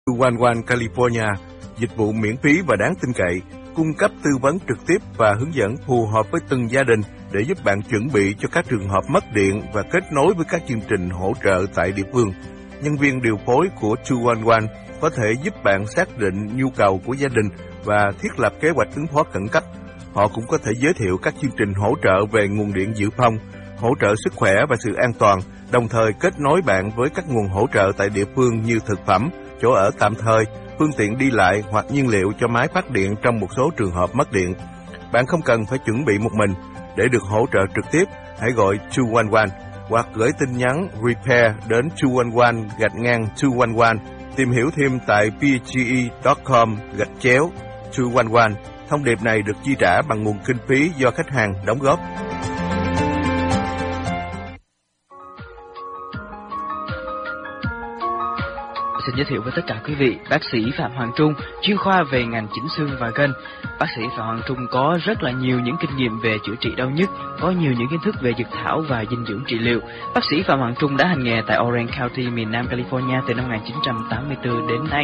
211 California, dịch vụ miễn phí và đáng tin cậy, cung cấp tư vấn trực tiếp và hướng dẫn phù hợp với từng gia đình để giúp bạn chuẩn bị cho các trường hợp mất điện và kết nối với các chương trình hỗ trợ tại địa phương. Nhân viên điều phối của 211 có thể giúp bạn xác định nhu cầu của gia đình và thiết lập kế hoạch ứng phó khẩn cấp. Họ cũng có thể giới thiệu các chương trình hỗ trợ về nguồn điện dự phòng, hỗ trợ sức khỏe và sự an toàn, đồng thời kết nối bạn với các nguồn hỗ trợ tại địa phương như thực phẩm, chỗ ở tạm thời, phương tiện đi lại hoặc nhiên liệu cho máy phát điện trong một số trường hợp mất điện. Bạn không cần phải chuẩn bị một mình. Để được hỗ trợ trực tiếp, hãy gọi 211 hoặc gửi tin nhắn Repair đến 211-211. Tìm hiểu thêm tại pge.com/211. Thông điệp này được chi trả bằng nguồn kinh phí do khách hàng đóng góp. Xin giới thiệu với tất cả quý vị, bác sĩ Phạm Hoàng Trung, chuyên khoa về ngành chỉnh xương và gân. Bác sĩ Phạm Hoàng Trung có rất là nhiều những kinh nghiệm về chữa trị đau nhức, có nhiều những kiến thức về dược thảo và dinh dưỡng trị liệu. Bác sĩ Phạm Hoàng Trung đã hành nghề tại Orange County, miền Nam California từ năm 1984 đến nay.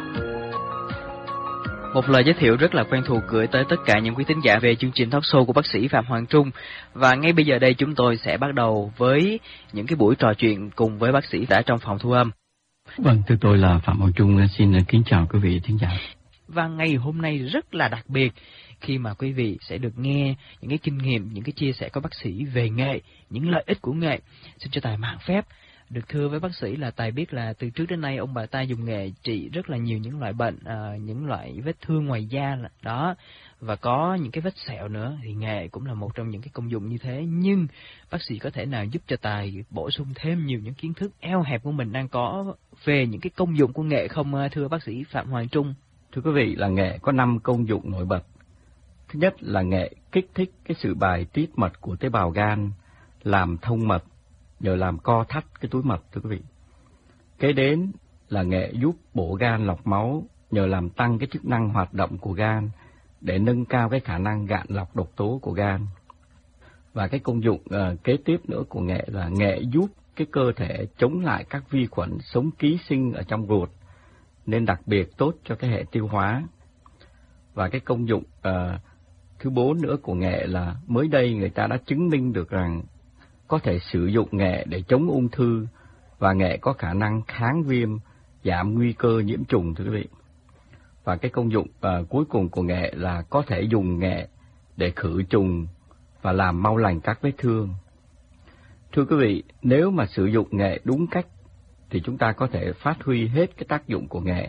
Một lời giới thiệu rất là quen thuộc gửi tới tất cả những quý thính giả về chương trình talk show của bác sĩ Phạm Hoàng Trung. Và ngay bây giờ đây chúng tôi sẽ bắt đầu với những cái buổi trò chuyện cùng với bác sĩ đã trong phòng thu âm. Vâng, thưa tôi là Phạm Hoàng Trung, xin kính chào quý vị thính giả. Và ngày hôm nay rất là đặc biệt khi mà quý vị sẽ được nghe những cái kinh nghiệm, những cái chia sẻ của bác sĩ về nghệ, những lợi ích của nghệ. Xin cho Tài mạn phép được thưa với bác sĩ là Tài biết là từ trước đến nay ông bà ta dùng nghệ trị rất là nhiều những loại bệnh, những loại vết thương ngoài da đó, và có những cái vết sẹo nữa, thì nghệ cũng là một trong những cái công dụng như thế. Nhưng bác sĩ có thể nào giúp cho Tài bổ sung thêm nhiều những kiến thức eo hẹp của mình đang có về những cái công dụng của nghệ không, thưa bác sĩ Phạm Hoàng Trung? Thưa quý vị, là nghệ có 5 công dụng nổi bật. Thứ nhất là nghệ kích thích cái sự bài tiết mật của tế bào gan, làm thông mật, nhờ làm co thắt cái túi mật, thưa quý vị. Kế đến là nghệ giúp bổ gan lọc máu, nhờ làm tăng cái chức năng hoạt động của gan để nâng cao cái khả năng gạn lọc độc tố của gan. Và cái công dụng kế tiếp nữa của nghệ là nghệ giúp cái cơ thể chống lại các vi khuẩn sống ký sinh ở trong ruột, nên đặc biệt tốt cho cái hệ tiêu hóa. Và cái công dụng thứ 4 nữa của nghệ là mới đây người ta đã chứng minh được rằng có thể sử dụng nghệ để chống ung thư, và nghệ có khả năng kháng viêm, giảm nguy cơ nhiễm trùng, thưa quý vị. Và cái công dụng cuối cùng của nghệ là có thể dùng nghệ để khử trùng và làm mau lành các vết thương. Thưa quý vị, nếu mà sử dụng nghệ đúng cách thì chúng ta có thể phát huy hết cái tác dụng của nghệ.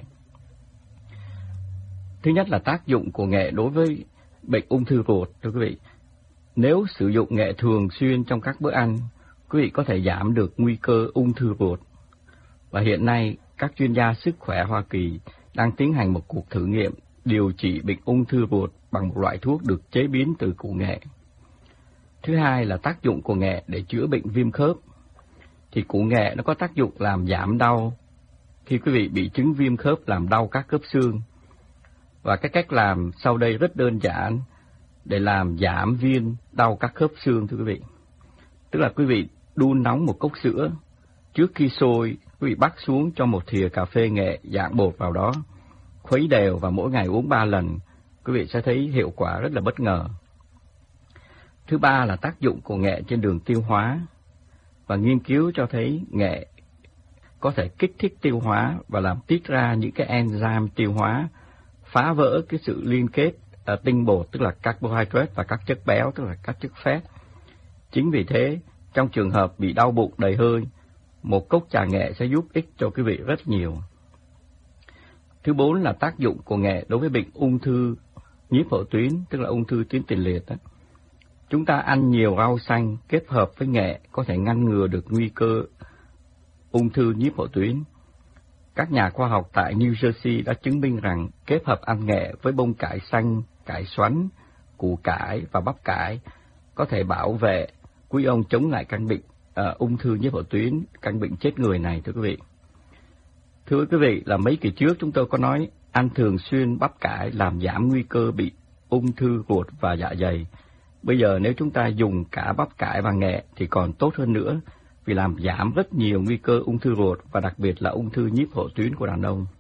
Thứ nhất là tác dụng của nghệ đối với bệnh ung thư ruột, thưa quý vị. Nếu sử dụng nghệ thường xuyên trong các bữa ăn, quý vị có thể giảm được nguy cơ ung thư ruột. Và hiện nay, các chuyên gia sức khỏe Hoa Kỳ đang tiến hành một cuộc thử nghiệm điều trị bệnh ung thư ruột bằng một loại thuốc được chế biến từ củ nghệ. Thứ hai là tác dụng của nghệ để chữa bệnh viêm khớp. Thì củ nghệ nó có tác dụng làm giảm đau khi quý vị bị chứng viêm khớp làm đau các khớp xương. Và cái cách làm sau đây rất đơn giản để làm giảm viêm đau các khớp xương, thưa quý vị. Tức là quý vị đun nóng một cốc sữa, trước khi sôi, quý vị bắc xuống cho một thìa cà phê nghệ dạng bột vào đó, khuấy đều và mỗi ngày uống 3 lần, quý vị sẽ thấy hiệu quả rất là bất ngờ. Thứ ba là tác dụng của nghệ trên đường tiêu hóa, và nghiên cứu cho thấy nghệ có thể kích thích tiêu hóa và làm tiết ra những cái enzyme tiêu hóa, phá vỡ cái sự liên kết tinh bột, tức là carbohydrate, và các chất béo, tức là các chất fat. Chính vì thế, trong trường hợp bị đau bụng đầy hơi, một cốc trà nghệ sẽ giúp ích cho quý vị rất nhiều. Thứ 4 là tác dụng của nghệ đối với bệnh ung thư nhiếp hậu tuyến, tức là ung thư tuyến tiền liệt đó. Chúng ta ăn nhiều rau xanh kết hợp với nghệ có thể ngăn ngừa được nguy cơ ung thư nhiếp hậu tuyến. Các nhà khoa học tại New Jersey đã chứng minh rằng kết hợp ăn nghệ với bông cải xanh, cải xoắn, củ cải và bắp cải có thể bảo vệ quý ông chống lại căn bệnh ung thư nhiếp hậu tuyến, căn bệnh chết người này, thưa quý vị. Thưa quý vị, là mấy kỳ trước chúng tôi có nói ăn thường xuyên bắp cải làm giảm nguy cơ bị ung thư ruột và dạ dày. Bây giờ nếu chúng ta dùng cả bắp cải và nghệ thì còn tốt hơn nữa, vì làm giảm rất nhiều nguy cơ ung thư ruột và đặc biệt là ung thư nhiếp hậu tuyến của đàn ông.